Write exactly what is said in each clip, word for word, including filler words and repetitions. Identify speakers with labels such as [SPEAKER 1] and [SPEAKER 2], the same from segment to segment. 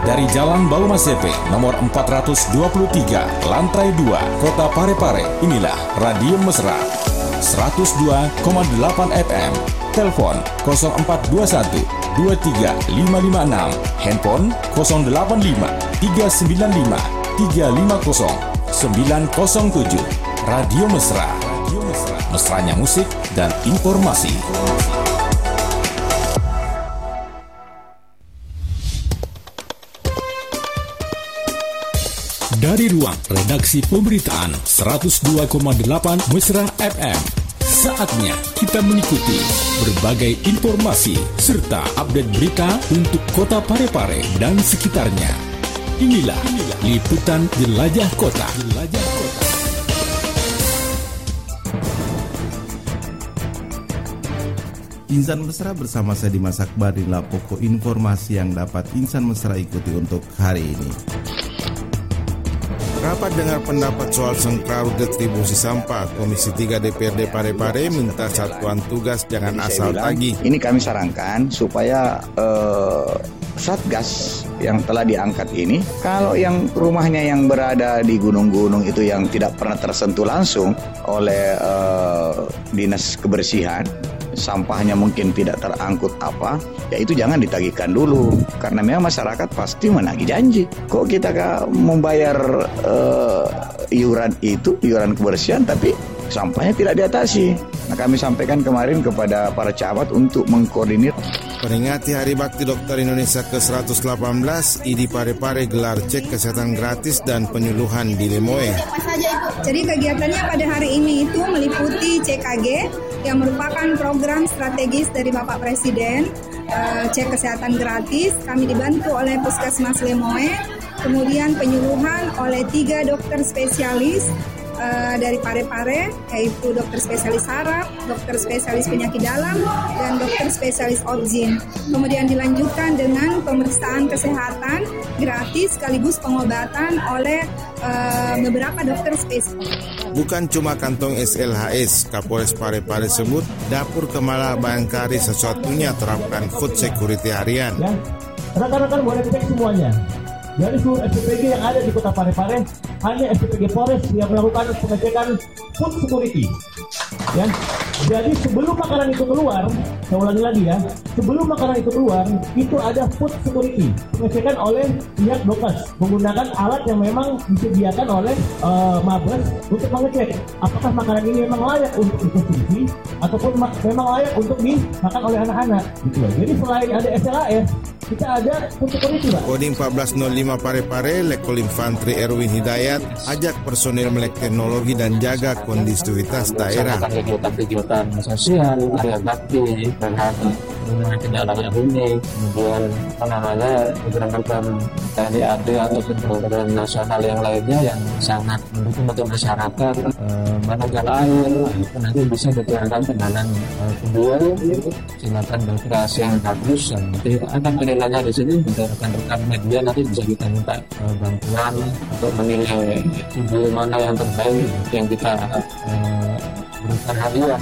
[SPEAKER 1] dari Jalan Bau Masepe, nomor empat ratus dua puluh tiga, lantai dua, Kota Parepare. Inilah Radio Mesra seratus dua koma delapan F M. Telepon nol empat dua satu dua tiga lima lima enam, handphone nol delapan lima tiga sembilan lima tiga lima nol sembilan nol tujuh. Radio Mesra, Radio Mesra, mesranya musik dan informasi. Dari ruang redaksi pemberitaan seratus dua koma delapan Mesra F M, saatnya kita mengikuti berbagai informasi serta update berita untuk Kota Parepare dan sekitarnya. Inilah, Inilah liputan Jelajah Kota. Jelajah Kota.
[SPEAKER 2] Insan Mesra bersama saya Dimas Akbar, inilah pokok informasi yang dapat Insan Mesra ikuti untuk hari ini. Rapat dengar pendapat soal sengkarut retribusi sampah, Komisi tiga D P R D Parepare minta satuan tugas jangan asal tagih.
[SPEAKER 3] Ini kami sarankan supaya eh, Satgas yang telah diangkat ini, kalau yang rumahnya yang berada di gunung-gunung itu yang tidak pernah tersentuh langsung oleh eh, dinas kebersihan, sampahnya mungkin tidak terangkut apa, ya itu jangan ditagihkan dulu, karena memang masyarakat pasti menagih janji. Kok kita gak membayar uh, iuran itu, iuran kebersihan, tapi sampahnya tidak diatasi. Nah, kami sampaikan kemarin kepada para camat untuk mengkoordinir.
[SPEAKER 2] Peringati Hari Bakti Dokter Indonesia ke seratus delapan belas, I D I Parepare gelar cek kesehatan gratis dan penyuluhan di Lemoe.
[SPEAKER 4] Jadi kegiatannya pada hari ini itu meliputi C K G yang merupakan program strategis dari Bapak Presiden, uh, cek kesehatan gratis. Kami dibantu oleh Puskesmas Lemoe, kemudian penyuluhan oleh tiga dokter spesialis Uh, dari Parepare, yaitu dokter spesialis saraf, dokter spesialis penyakit dalam, dan dokter spesialis obgyn. Kemudian dilanjutkan dengan pemeriksaan kesehatan gratis sekaligus pengobatan oleh uh, beberapa dokter spesialis.
[SPEAKER 2] Bukan cuma kantong S L H S, Kapolres Parepare sebut dapur Kemala Bayangkari sesuatunya terapkan food security harian.
[SPEAKER 5] Ya, rekan-rekan boleh cek semuanya. Dari seluruh S P P G yang ada di Kota Parepare, hanya S P P G Polres yang melakukan pengecekan food security. Ya, jadi sebelum makanan itu keluar, saya ulangi lagi ya, sebelum makanan itu keluar, itu ada food security, pengecekan oleh pihak Dokes menggunakan alat yang memang disediakan oleh uh, Mabes untuk mengecek apakah makanan ini memang layak untuk dikonsumsi ataupun ma- memang layak untuk dimakan oleh anak-anak. Gitu loh. Jadi selain ada S L A S, kita ada food security, Pak.
[SPEAKER 2] Kodim empat belas nol lima Parepare, Letkol Infantri Erwin Hidayat ajak personil melek teknologi dan jaga kondisivitas daerah.
[SPEAKER 6] Kegiatan-kegiatan sosial, area bakti, terhadap kendala yang unik, kemudian apa namanya program-program T N I A D ataupun program nasional yang lainnya yang sangat mendukung untuk masyarakat eh, menanggal air, itu nanti bisa dijalankan penanganan eh, kedua, silakan berkreasi yang bagus, dan nanti akan penilaiannya di sini untuk rekan-rekan media nanti bisa kita minta eh, bantuan untuk menilai video mana yang terbaik yang kita eh, berikan hadiah.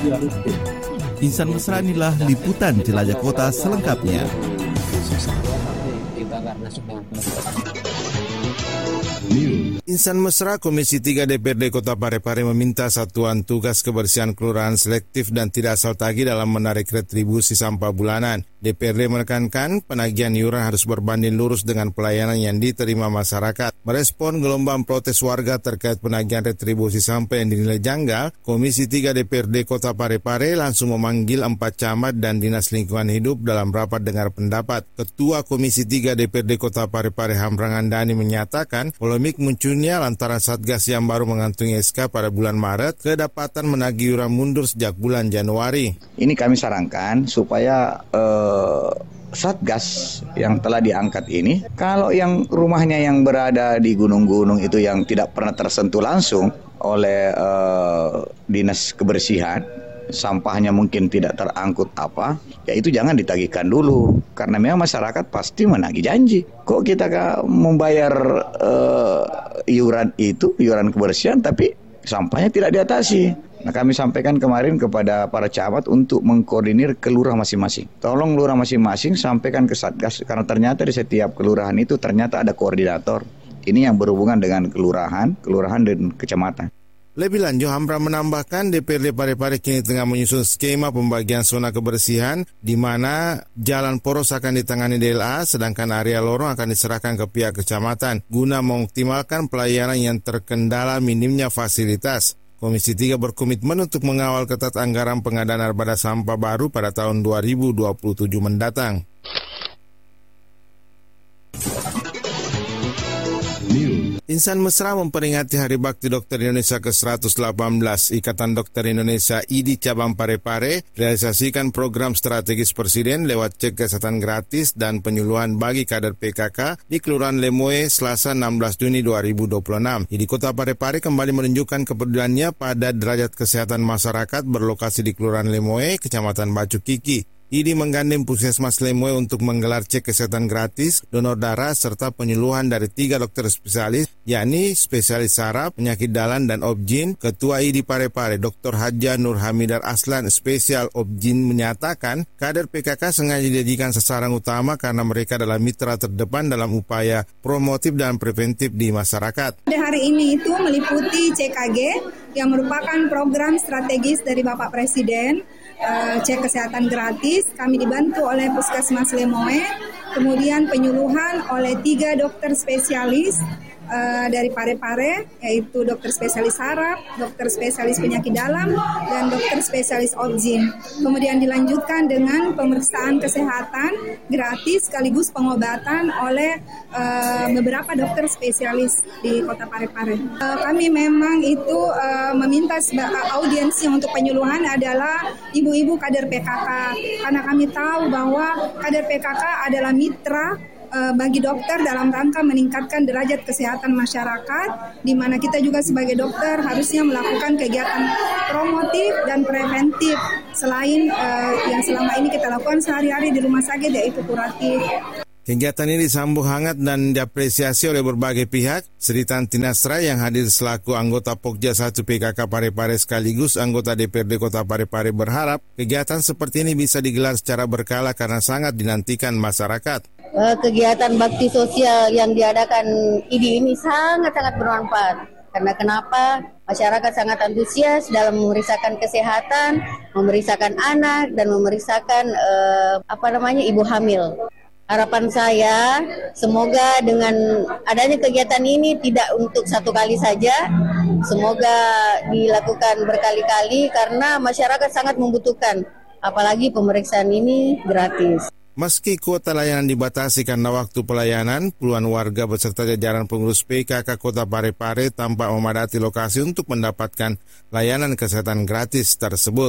[SPEAKER 2] Insan Mesra inilah liputan Jelajah Kota selengkapnya. Insan Mesra Komisi tiga D P R D Kota Parepare meminta satuan tugas kebersihan kelurahan selektif dan tidak asal tagih dalam menarik retribusi sampah bulanan. D P R D menekankan penagihan iuran harus berbanding lurus dengan pelayanan yang diterima masyarakat. Merespon gelombang protes warga terkait penagihan retribusi sampah yang dinilai janggal, Komisi tiga D P R D Kota Parepare langsung memanggil empat camat dan Dinas Lingkungan Hidup dalam rapat dengar pendapat. Ketua Komisi tiga D P R D Kota Parepare Hamrangan Dani menyatakan polemik munculnya lantaran Satgas yang baru mengantungi S K pada bulan Maret kedapatan menagih iuran mundur sejak bulan Januari.
[SPEAKER 3] Ini kami sarankan supaya eh, Satgas yang telah diangkat ini, kalau yang rumahnya yang berada di gunung-gunung itu yang tidak pernah tersentuh langsung oleh eh, dinas kebersihan, sampahnya mungkin tidak terangkut apa, ya itu jangan ditagihkan dulu, karena memang masyarakat pasti menagih janji. Kok kita gak membayar uh, iuran itu, iuran kebersihan, tapi sampahnya tidak diatasi. Nah, kami sampaikan kemarin kepada para camat untuk mengkoordinir ke lurah masing-masing. Tolong lurah masing-masing sampaikan ke Satgas, karena ternyata di setiap kelurahan itu ternyata ada koordinator. Ini yang berhubungan dengan kelurahan, kelurahan dan kecamatan.
[SPEAKER 2] Lebih lanjut, Hamra menambahkan D P R D Parepare kini tengah menyusun skema pembagian zona kebersihan di mana jalan poros akan ditangani D L A, sedangkan area lorong akan diserahkan ke pihak kecamatan guna mengoptimalkan pelayanan yang terkendala minimnya fasilitas. Komisi tiga berkomitmen untuk mengawal ketat anggaran pengadaan armada sampah baru pada tahun dua ribu dua puluh tujuh mendatang. Insan Mesra memperingati Hari Bakti Dokter Indonesia ke seratus delapan belas. Ikatan Dokter Indonesia I D I Cabang Parepare realisasikan program strategis Presiden lewat cek kesehatan gratis dan penyuluhan bagi kader P K K di Kelurahan Lemoe Selasa enam belas Juni dua ribu dua puluh enam. I D I Kota Parepare kembali menunjukkan kepeduliannya pada derajat kesehatan masyarakat berlokasi di Kelurahan Lemoe, Kecamatan Bacu Kiki. I D I menggandeng Puskesmas Lemoe untuk menggelar cek kesehatan gratis, donor darah, serta penyuluhan dari tiga dokter spesialis, yakni spesialis saraf, penyakit dalam, dan obgyn. Ketua I D I Parepare, Doktor Haja Nur Hamidar Aslan, spesial obgyn, menyatakan kader P K K sengaja dijadikan sasaran utama karena mereka adalah mitra terdepan dalam upaya promotif dan preventif di masyarakat.
[SPEAKER 4] Pada hari ini itu meliputi C K G yang merupakan program strategis dari Bapak Presiden. Uh, cek kesehatan gratis, kami dibantu oleh Puskesmas Lemoe, kemudian penyuluhan oleh tiga dokter spesialis uh, dari Parepare, yaitu dokter spesialis saraf, dokter spesialis penyakit dalam, dan dokter spesialis obgyn. Kemudian dilanjutkan dengan pemeriksaan kesehatan gratis sekaligus pengobatan oleh uh, beberapa dokter spesialis di Kota Parepare. Uh, kami memang itu uh, meminta uh, audiensi untuk penyuluhan adalah ibu-ibu kader P K K, karena kami tahu bahwa kader P K K adalah mitra uh, bagi dokter dalam rangka meningkatkan derajat kesehatan masyarakat, di mana kita juga sebagai dokter harusnya melakukan kegiatan promotif dan preventif selain uh, yang selama ini kita lakukan sehari-hari di rumah sakit, yaitu kuratif.
[SPEAKER 2] Kegiatan ini disambut hangat dan diapresiasi oleh berbagai pihak. Sri Tanti Nasra yang hadir selaku anggota Pokja satu P K K Parepare sekaligus anggota D P R D Kota Parepare berharap kegiatan seperti ini bisa digelar secara berkala karena sangat dinantikan masyarakat.
[SPEAKER 7] Kegiatan bakti sosial yang diadakan I D I ini sangat-sangat bermanfaat. Karena kenapa? Masyarakat sangat antusias dalam memeriksakan kesehatan, memeriksakan anak, dan memeriksakan eh, apa namanya ibu hamil. Harapan saya, semoga dengan adanya kegiatan ini tidak untuk satu kali saja, semoga dilakukan berkali-kali karena masyarakat sangat membutuhkan, apalagi pemeriksaan ini gratis.
[SPEAKER 2] Meski kuota layanan dibatasi karena waktu pelayanan, puluhan warga beserta jajaran pengurus P K K Kota Parepare tampak memadati lokasi untuk mendapatkan layanan kesehatan gratis tersebut.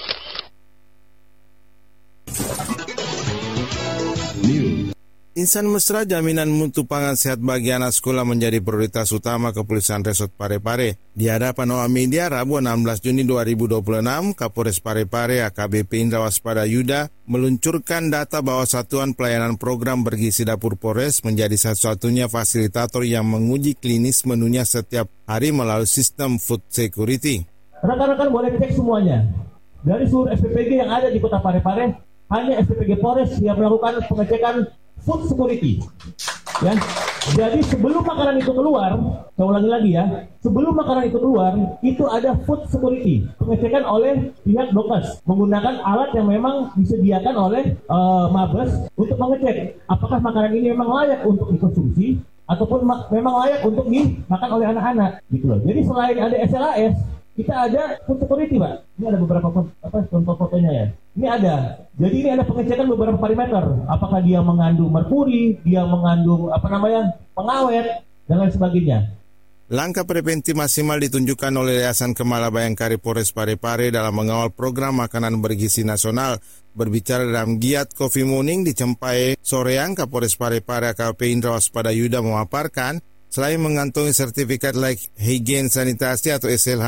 [SPEAKER 2] Insan Mesra, jaminan mutu pangan sehat bagi anak sekolah menjadi prioritas utama Kepolisian Resort Parepare. Di hadapan awak media Rabu enam belas Juni dua ribu dua puluh enam, Kapolres Parepare A K B P Indra Waspada Yuda meluncurkan data bahwa Satuan Pelayanan Program Bergizi Dapur Polres menjadi satu-satunya fasilitator yang menguji klinis menunya setiap hari melalui sistem food security.
[SPEAKER 5] Rekan-rekan boleh cek semuanya. Dari seluruh S P P G yang ada di Kota Parepare, hanya S P P G Polres yang melakukan pengecekan food security. Ya. Jadi sebelum makanan itu keluar, saya ulangi lagi ya, sebelum makanan itu keluar, itu ada food security, pengecekan oleh pihak Dokes menggunakan alat yang memang disediakan oleh uh, Mabes untuk mengecek apakah makanan ini memang layak untuk dikonsumsi ataupun ma- memang layak untuk dimakan oleh anak-anak, gitu loh. Jadi selain ada S L A S, kita ada food security, Pak. Ini ada beberapa apa, contoh fotonya ya. Ini ada. Jadi ini ada pengecekan beberapa parameter. Apakah dia mengandung merkuri, dia mengandung apa namanya pengawet, dan lain sebagainya.
[SPEAKER 2] Langkah preventif maksimal ditunjukkan oleh Yayasan Kemala Bayangkari Polres Parepare dalam mengawal program makanan bergizi nasional. Berbicara dalam giat Coffee Morning di Cempai Soreang, Kapolres Parepare A K B P Indra Waspada Yuda memaparkan, selain mengantongi sertifikat layak higien sanitasi atau S L H A,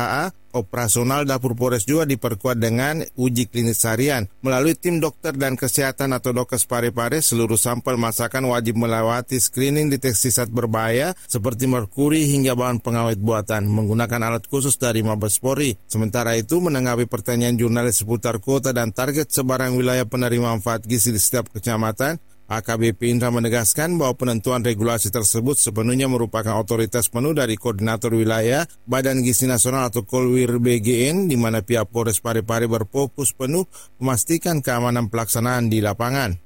[SPEAKER 2] operasional dapur Polres juga diperkuat dengan uji klinis harian. Melalui tim dokter dan kesehatan atau Dokes Parepare, seluruh sampel masakan wajib melewati screening deteksi zat berbahaya seperti merkuri hingga bahan pengawet buatan menggunakan alat khusus dari Mabes Polri. Sementara itu, menanggapi pertanyaan jurnalis seputar kuota dan target sebarang wilayah penerima manfaat gizi di setiap kecamatan, A K B P Indra menegaskan bahwa penentuan regulasi tersebut sepenuhnya merupakan otoritas penuh dari Koordinator Wilayah Badan Gizi Nasional atau Kolwir B G N, di mana pihak Polres Parepare berfokus penuh memastikan keamanan pelaksanaan di lapangan.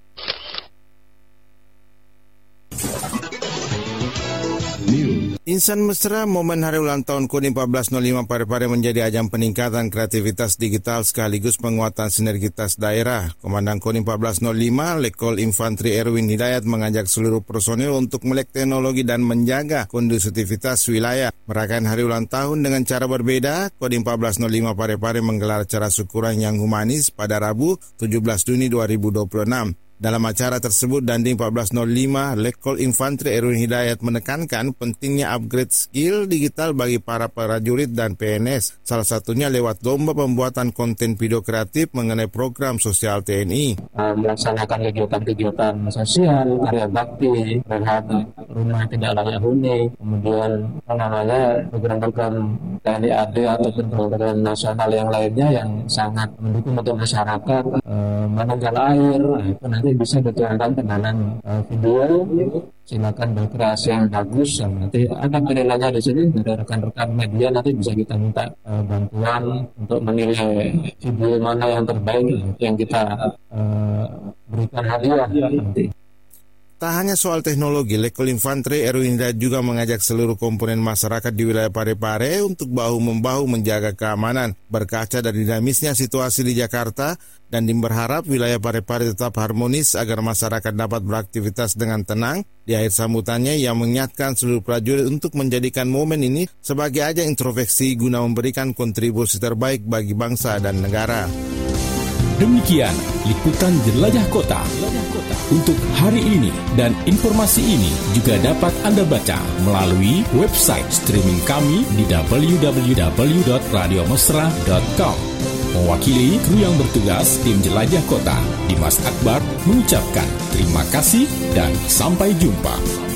[SPEAKER 2] Insan Mesra, momen hari ulang tahun Kodim empat belas nol lima Parepare menjadi ajang peningkatan kreativitas digital sekaligus penguatan sinergitas daerah. Komandan Kodim empat belas nol lima, Letkol Infantri Erwin Hidayat mengajak seluruh personil untuk melek teknologi dan menjaga kondusivitas wilayah. Merayakan hari ulang tahun dengan cara berbeda, Kodim empat belas nol lima Parepare menggelar acara syukuran yang humanis pada Rabu tujuh belas Juni dua ribu dua puluh enam. Dalam acara tersebut, Dandim empat belas nol lima, Letkol Infantri Erwin Hidayat menekankan pentingnya upgrade skill digital bagi para prajurit dan P N S, salah satunya lewat lomba pembuatan konten video kreatif mengenai program sosial T N I.
[SPEAKER 6] Melaksanakan kegiatan-kegiatan sosial, karya bakti, rehab rumah tidak layak huni, kemudian apa namanya program-program T N I A D ataupun program nasional yang lainnya yang sangat mendukung untuk masyarakat, e, menanggal air, itu nanti bisa dituangkan ke dalam uh, video. Silakan berkreasi yang bagus, dan nanti ada penilaiannya di sini dari rekan-rekan media. Nanti bisa kita minta uh, bantuan untuk menilai video mana yang terbaik yang kita uh, berikan hadiah nanti.
[SPEAKER 2] Tak hanya soal teknologi, Letkol Infantri Erwin Hidayat juga mengajak seluruh komponen masyarakat di wilayah Parepare untuk bahu-membahu menjaga keamanan. Berkaca dari dinamisnya situasi di Jakarta, Dandim berharap wilayah Parepare tetap harmonis agar masyarakat dapat beraktivitas dengan tenang. Di akhir sambutannya, ia mengingatkan seluruh prajurit untuk menjadikan momen ini sebagai ajang introspeksi guna memberikan kontribusi terbaik bagi bangsa dan negara.
[SPEAKER 1] Demikian liputan Jelajah Kota untuk hari ini, dan informasi ini juga dapat Anda baca melalui website streaming kami di w w w dot radio mesra dot com. Mewakili kru yang bertugas tim Jelajah Kota, Dimas Akbar mengucapkan terima kasih dan sampai jumpa.